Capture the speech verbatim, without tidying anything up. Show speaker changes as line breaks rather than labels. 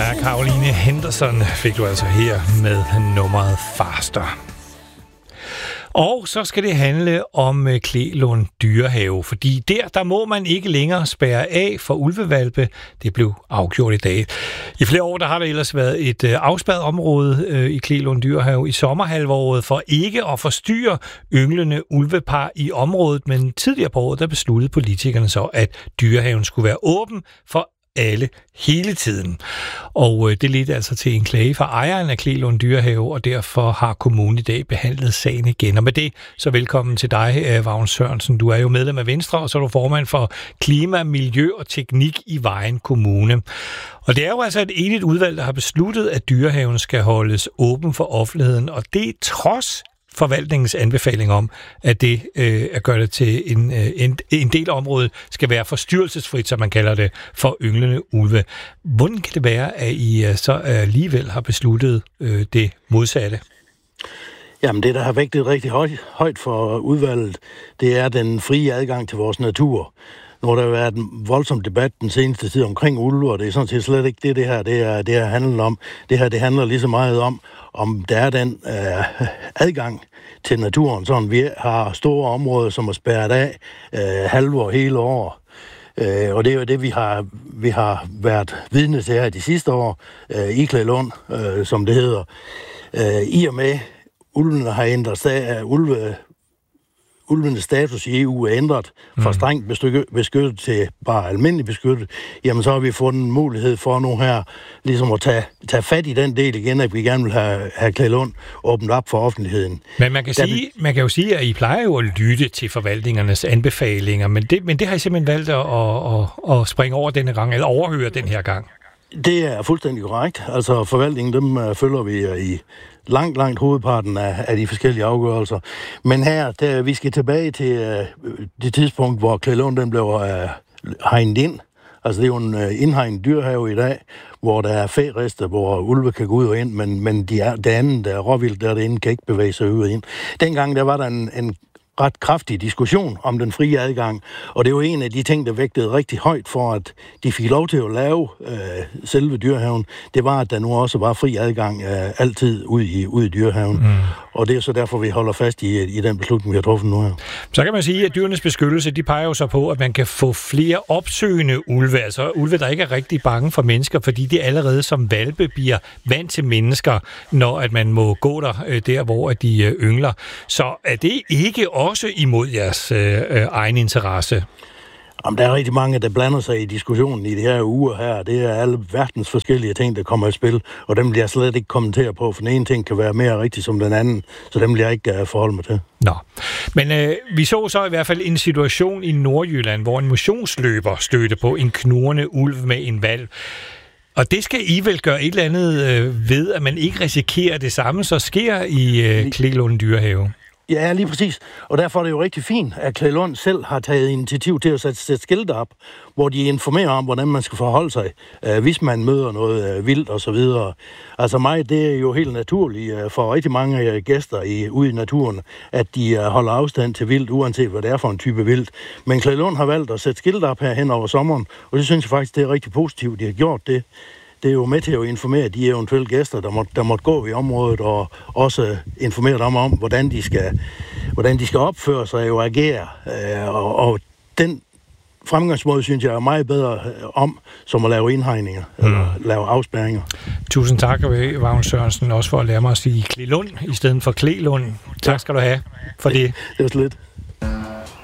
Ja, Caroline Henderson fik du altså her med nummeret Faster. Og så skal det handle om Klelund Dyrehave, fordi der, der må man ikke længere spærre af for ulvehvalpe. Det blev afgjort i dag. I flere år, der har der ellers været et afspærret område i Klelund Dyrehave i sommerhalvåret for ikke at forstyrre ynglende ulvepar i området, men tidligere på året, der besluttede politikerne så, at dyrehaven skulle være åben for alle hele tiden. Og øh, det ledte altså til en klage fra ejeren af Klelund Dyrehave, og derfor har kommunen i dag behandlet sagen igen. Og med det, så velkommen til dig, øh, Vagn Sørensen. Du er jo medlem af Venstre, og så er du formand for Klima, Miljø og Teknik i Vejen Kommune. Og det er jo altså et enigt udvalg, der har besluttet, at dyrehaven skal holdes åben for offentligheden, og det er trods forvaltningens anbefaling om, at det øh, at gøre det til en, øh, en, en del af området skal være forstyrrelsesfrit, som man kalder det, for ynglende ulve. Hvordan kan det være, at I øh, så alligevel har besluttet øh, det modsatte?
Jamen det, der har vægtet rigtig højt, højt for udvalget, det er den frie adgang til vores natur. Når der har været en voldsom debat den seneste tid omkring ulve, og det er sådan set slet ikke det, det her, det er, det her handler om. Det her, det handler lige så meget om, om der er den øh, adgang til naturen, sådan vi har store områder, som er spærret af øh, halve og hele år. Øh, og det er jo det, vi har, vi har været vidne til her de sidste år, øh, i Klelund, øh, som det hedder. Øh, I og med, ulvene har ændret sig, ulve ulvenes status i E U er ændret fra strengt beskyttet til bare almindelig beskyttet, jamen så har vi fået en mulighed for nu her ligesom at tage, tage fat i den del igen, at vi gerne vil have, have Klelund åbnet op for offentligheden.
Men man kan, sige, man kan jo sige, at I plejer jo at lytte til forvaltningernes anbefalinger, men det, men det har I simpelthen valgt at, at, at springe over denne gang, eller overhøre den her gang.
Det er fuldstændig korrekt. Altså forvaltningen, dem uh, følger vi i langt, langt hovedparten af, af de forskellige afgørelser. Men her, der, vi skal tilbage til uh, det tidspunkt, hvor Klelund den blev uh, hegnet ind. Altså det er jo en uh, indhegnet dyrehave i dag, hvor der er færester, hvor ulve kan gå ud og ind, men, men de er, det andet, der er råvildt derinde, kan ikke bevæge sig ud og ind. Dengang der var der en, en ret kraftig diskussion om den frie adgang, og det var en af de ting, der vægtede rigtig højt for, at de fik lov til at lave øh, selve dyrehaven. Det var, at der nu også var fri adgang øh, altid ud i, ud i dyrehaven. Mm. Og det er så derfor, vi holder fast i, i den beslutning, vi har truffet nu her.
Så kan man sige, at dyrenes beskyttelse, de peger jo så på, at man kan få flere opsøgende ulve, altså ulve, der ikke er rigtig bange for mennesker, fordi de allerede som hvalpe bliver vant til mennesker, når at man må gå der, øh, der hvor de øh, yngler. Så er det ikke også imod jeres øh, øh, egen interesse?
Jamen, der er rigtig mange, der blander sig i diskussionen i de her uger her. Det er alle verdens forskellige ting, der kommer i spil, og dem bliver jeg slet ikke kommentere på, for den ene ting kan være mere rigtig som den anden, så dem bliver jeg ikke uh, forholde mig til.
Nå, men øh, vi så så i hvert fald en situation i Nordjylland, hvor en motionsløber stødte på en knurrende ulv med en hvalp. Og det skal I vel gøre et eller andet øh, ved, at man ikke risikerer det samme, så sker i øh, Klelund Dyrehave.
Ja, lige præcis. Og derfor er det jo rigtig fint, at Klelund selv har taget initiativ til at sætte, sætte skilte op, hvor de informerer om, hvordan man skal forholde sig, øh, hvis man møder noget øh, vildt og så videre. Altså mig, det er jo helt naturligt øh, for rigtig mange øh, gæster i, ude i naturen, at de øh, holder afstand til vildt, uanset hvad det er for en type vildt. Men Klelund har valgt at sætte skilte op her hen over sommeren, og det synes jeg faktisk, det er rigtig positivt, de har gjort det. Det er jo med til at informere de eventuelle gæster, der måtte, der måtte gå i området, og også informere dem om, hvordan de skal, hvordan de skal opføre sig og agere. Og, og den fremgangsmåde, synes jeg, er meget bedre om, som at lave indhegninger, mm. eller lave afspærringer.
Tusind tak, Vagn Sørensen, også for at lære mig at sige Klelund i stedet for Klelund. Tak skal du have for det.
Det var slet.